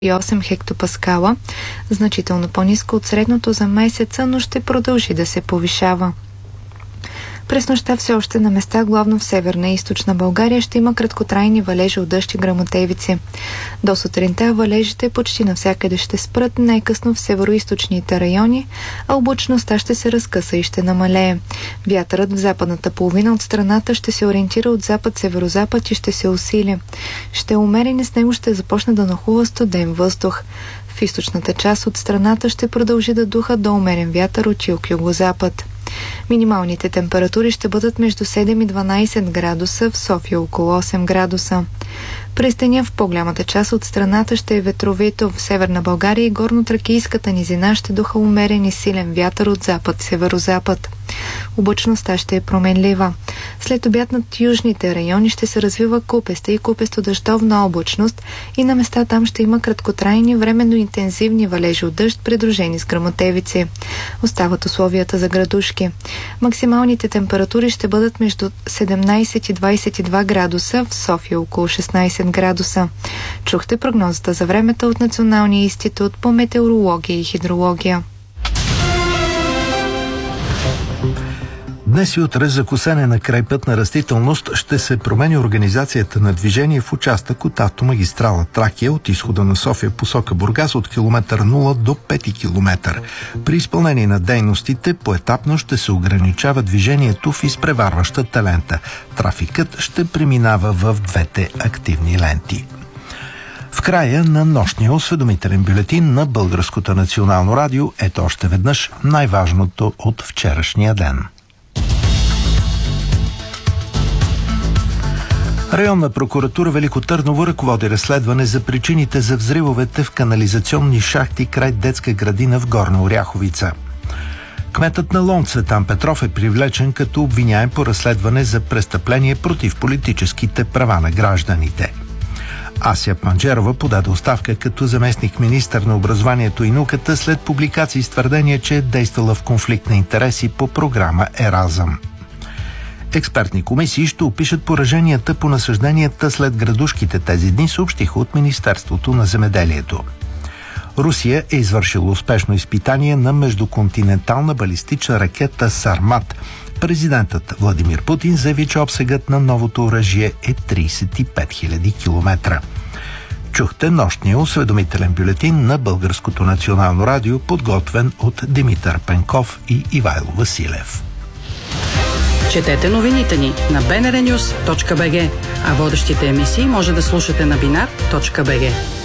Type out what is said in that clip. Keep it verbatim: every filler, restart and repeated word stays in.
и осем хектопаскала, значително по-ниско от средното за месеца, но ще продължи да се повишава. През нощта все още на места, главно в северна и източна България, ще има краткотрайни валежи от дъжд и гръмотевици. До сутринта валежите почти навсякъде ще спрат, най-късно в североизточните райони, а облачността ще се разкъса и ще намалее. Вятърът в западната половина от страната ще се ориентира от запад-северозапад и ще се усили. Ще е умерен и с него ще започне да нахлува студен въздух. В източната част от страната ще продължи да духа до умерен вятър от юг-югозапад. Минималните температури ще бъдат между седем и дванайсет градуса, в София около осем градуса. През деня в по-голямата част от страната ще е ветровито. В северна България и горно-тракийската низина ще духа умерен и силен вятър от запад-северозапад. Облачността ще е променлива. След обяд над южните райони ще се развива купеста и купесто-дъждовна облачност и на места там ще има краткотрайни, временно интензивни валежи от дъжд, придружени с гръмотевици. Остават условията за градушки. Максималните температури ще бъдат между седемнайсет и двайсет и два градуса, в София около шестнайсет градуса. Чухте прогнозата за времето от Националния институт по метеорология и хидрология. Днес и утре за косене на крайпътна растителност ще се промени организацията на движение в участък от автомагистрала Тракия от изхода на София посока Бургас от километър нула до пети километър. При изпълнение на дейностите поетапно ще се ограничава движението в изпреварващата лента. Трафикът ще преминава в двете активни ленти. В края на нощния осведомителен бюлетин на Българското национално радио ето още веднъж най-важното от вчерашния ден. Районна прокуратура Велико Търново ръководи разследване за причините за взривовете в канализационни шахти край детска градина в Горна Оряховица. Кметът на Лом Цветан Петров е привлечен като обвиняем по разследване за престъпление против политическите права на гражданите. Ася Панджерова подаде оставка като заместник-министър на образованието и науката след публикации с твърдение, че е действала в конфликт на интереси по програма Еразъм. Експертни комисии ще опишат пораженията по насажденията след градушките тези дни, съобщиха от Министерството на земеделието. Русия е извършила успешно изпитание на междуконтинентална балистична ракета Сармат. Президентът Владимир Путин заяви, че обсегът на новото оръжие е трийсет и пет хиляди километра. Чухте нощния осведомителен бюлетин на Българското национално радио, подготвен от Димитър Пенков и Ивайло Василев. Четете новините ни на би ен ар нюз точка би джи, а водещите емисии може да слушате на бинар точка би джи.